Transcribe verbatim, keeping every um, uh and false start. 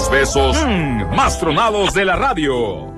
Los besos mmm, más tronados de la radio.